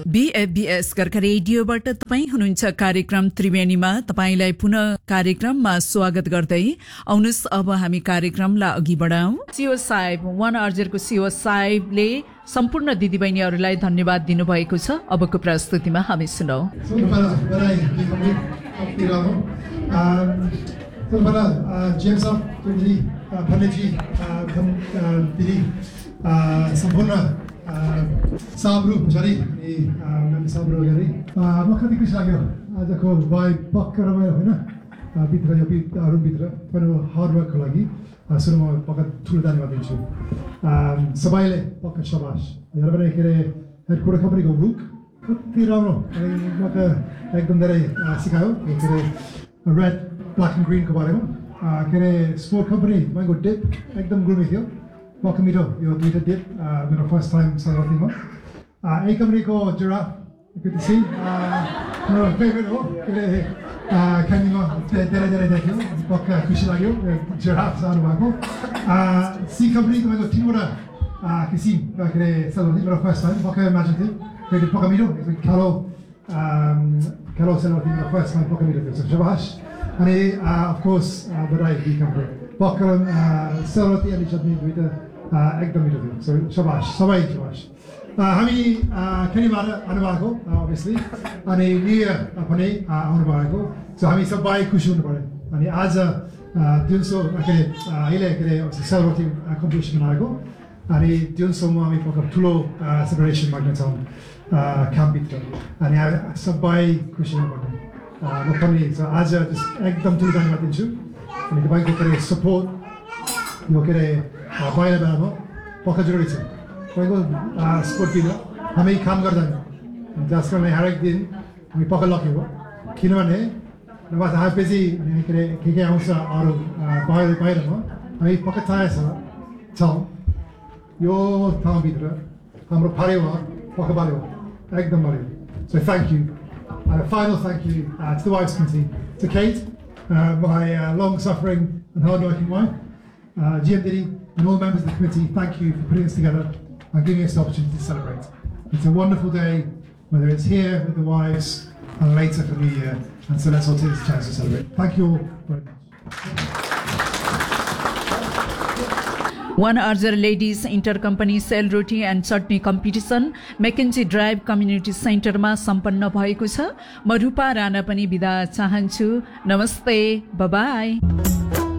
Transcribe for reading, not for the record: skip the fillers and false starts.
BFBS कर्का रेडियोबाट तपाईं हुनुहुन्छ कार्यक्रम त्रिवेणीमा। तपाईंलाई पुनः कार्यक्रममा स्वागत गर्दै आउनुस् अब हामी कार्यक्रमलाई अघि बढाउँ। CO साहेब वन अर्जरको CO साहेबले सम्पूर्ण दिदीबहिनीहरूलाई धन्यवाद दिनुभएको छ। अबको प्रस्तुतिमा हामी सुनौ। साब्रु जरी मैले साब्रु गरे म कति खुसी लाग्यो आजको भाइ पक्का रमाइलो होइन भित्र यो रुमभित्र तपाईँको हार्डवर्कको लागि सुरुमा पक्का ठुलो धन्यवाद दिन्छु सबैले पक्का सबास यहाँ पनि के अरे हेडक्वार्टर कम्पनीको बुक कति राम्रो म त एकदम धेरै सिकायो के अरे रेड ब्ल्याक एन्ड ग्रिनको बारेमा के अरे स्पोर्ट कम्पनी तपाईँको डेप एकदम ग्रुमी थियो पक्का मिठो यो दुईवटा डेप मेरो फर्स्ट टाइम सरतीमा एक कम्पनीको जुरा पिटिसी मेरो फेभरेट हो के अरे खानीमा धेरै धेरै देख्यो पक्का खुसी लाग्यो जुरा सानो भएको सी कम्पनी तपाईँको तिनवटा किसिम के अरे सेलरोटी मेरो फर्स्ट टाइम पक्का इमेजिन थियो फेरि पक्का मिठो खेलो सेलरोटी मेरो फर्स्ट टाइम पक्का मिठो थियो सुभाष अनि अफकोर्स बधाई बी कम्पनी पक्का सेलरोटी अनि चटनी दुईवटा एकदम मिठो थियो सो सबास सबै सबास हामी खेनीबाट आउनुभएको अभियसली अनि न्यु इयर पनि आउनुभएको सो हामी सबै खुसी हुनु पऱ्यो अनि आज दिउँसो के अरे अहिले के अरे सेलरोटी कम्पिटिसन आएको अनि दिउँसोमा हामी पक्का ठुलो सेलिब्रेसन माग्नेछौँ क्याम्पभित्र अनि सबै खुसी हुनुपर्ने म पनि आज एकदम ठुलो धन्यवाद दिन्छु अनि तपाईँको के अरे सपोर्ट यो के अरे बाहिर बेलामा पक्का जरुरी छ तपाईँको स्पोर्टतिर हामी काम गर्दैन जस कारण हरेक दिन हामी पक्का लक्ष्य हो किनभने नभए आएपछि के आउँछ अरू बाहिरमा हामी पक्का छौँ यो ठाउँभित्र हाम्रो फाल्यो पक्का बाल्यो एकदम बाल्यो so thank you final thank you to the Wives Committee, to Kate, my long-suffering and hard-working wife, GM Diddy, and all members of the committee, thank you for putting us together and giving us the opportunity to celebrate. It's a wonderful day, whether it's here with the wives and later for New Year, and so let's all take this chance to celebrate. Thank you all very much. One Archer Ladies Inter-Company Seलरोटी and Chutney Competition Mackenzie Drive Community Center मा सम्पन्न भएको छ। म रूपा राणा पनि बिदा चाहन्छु। नमस्ते, bye bye.